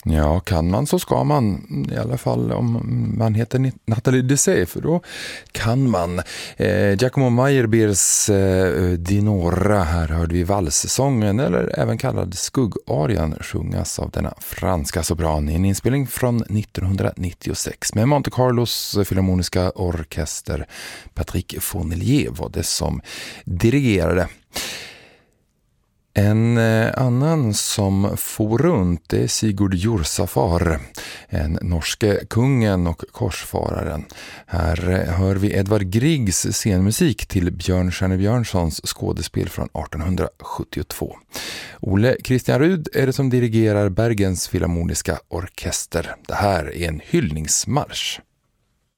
Ja, kan man så ska man. I alla fall om man heter Nathalie Dessay, för då kan man. Giacomo Meyerbeers Dinora, här hörde vi valssången, eller även kallad skuggarian, sjungas av denna franska sopran i en inspelning från 1996 med Monte Carlos Filharmoniska orkester. Patrick Fournier var det som dirigerade. En annan som for runt är Sigurd Jorsalfar, en norske kungen och korsfararen. Här hör vi Edvard Griegs scenmusik till Björn Kjerne Björnssons skådespel från 1872. Ole Christian Rud är det som dirigerar Bergens Filharmoniska orkester. Det här är en hyllningsmarsch.